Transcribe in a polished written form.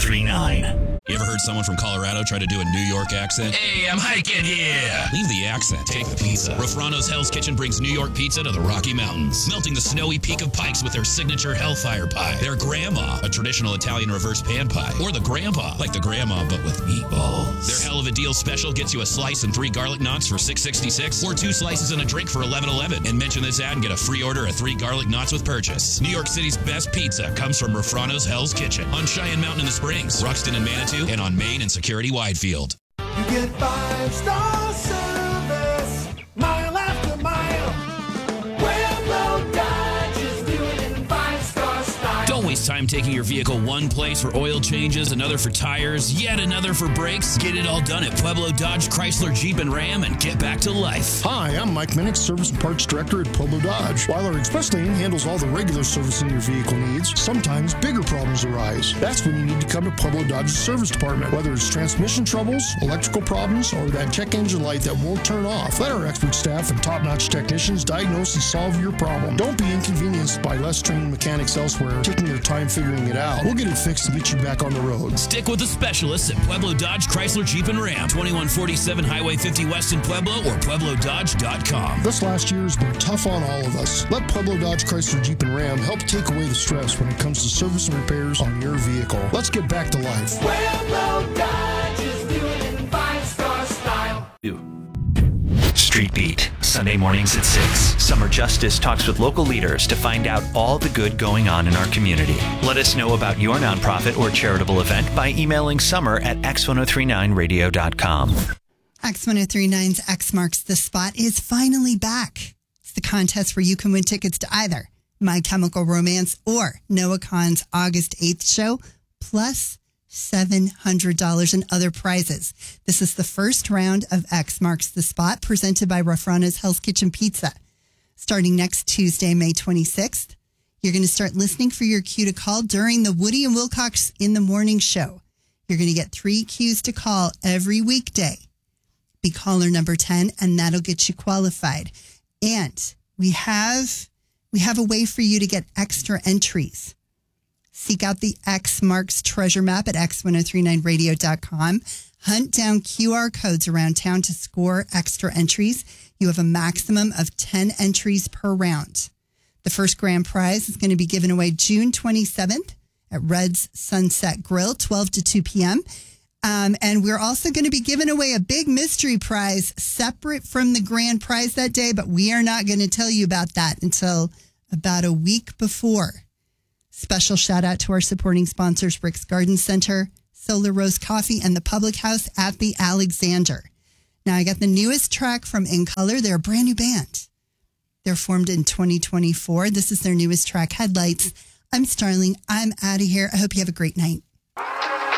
1039. You ever heard someone from Colorado try to do a New York accent? Hey, I'm hiking here. Leave the accent. Take the pizza. Rafrano's Hell's Kitchen brings New York pizza to the Rocky Mountains, melting the snowy peak of Pikes with their signature Hellfire Pie, their Grandma, a traditional Italian reverse pan pie, or the Grandpa, like the Grandma but with meatballs. Their Hell of a Deal special gets you a slice and 3 garlic knots for $6.66, or 2 slices and a drink for $11.11. And mention this ad and get a free order of 3 garlic knots with purchase. New York City's best pizza comes from Rafrano's Hell's Kitchen on Cheyenne Mountain in the Springs, Ruxton and Manitou, and on Main and Security Widefield. You get 5-star service, mile after mile. Pueblo Dodge is doing it in 5-star style. Don't waste time taking your vehicle one place for oil changes, another for tires, yet another for brakes. Get it all done at Pueblo Dodge, Chrysler, Jeep, and Ram and get back to life. Hi, I'm Mike Minnick, Service and Parts Director at Pueblo Dodge. While our express lane handles all the regular servicing your vehicle needs, sometimes bigger problems arise. That's when you need to come to Pueblo Dodge's service department. Whether it's transmission troubles, electrical problems, or that check engine light that won't turn off, let our expert staff and top-notch technicians diagnose and solve your problem. Don't be inconvenienced by less trained mechanics elsewhere taking their time figuring it out. We'll get it fixed and get you back on the road. Stick with the specialists at Pueblo Dodge, Chrysler, Jeep, and Ram. 2147 Highway 50 West in Pueblo or PuebloDodge.com. This last year has been tough on all of us. Let Pueblo Dodge, Chrysler, Jeep, and Ram help take away the stress when it comes to service and repairs on your vehicle. Let's get back to life. Pueblo Dodge is doing it in 5-star style. Street Beat, Sunday mornings at 6. Summer Justice talks with local leaders to find out all the good going on in our community. Let us know about your nonprofit or charitable event by emailing summer@x1039radio.com. X1039's X Marks the Spot is finally back. It's the contest where you can win tickets to either My Chemical Romance or Noah Kahan's August 8th show, plus $700 in other prizes. This is the first round of X Marks the Spot presented by Rafrano's Hell's Kitchen Pizza. Starting next Tuesday, May 26th, you're going to start listening for your cue to call during the Woody and Wilcox in the Morning show. You're going to get 3 cues to call every weekday. Be caller number 10, and that'll get you qualified. And we have a way for you to get extra entries. Seek out the X Marks treasure map at x1039radio.com. Hunt down QR codes around town to score extra entries. You have a maximum of 10 entries per round. The first grand prize is going to be given away June 27th at Red's Sunset Grill, 12 to 2 p.m. And we're also going to be giving away a big mystery prize separate from the grand prize that day, but we are not going to tell you about that until about a week before. Special shout out to our supporting sponsors, Rick's Garden Center, Solar Rose Coffee, and the Public House at the Alexander. Now, I got the newest track from In Color. They're a brand new band. They're formed in 2024. This is their newest track, Headlights. I'm Starling. I'm out of here. I hope you have a great night.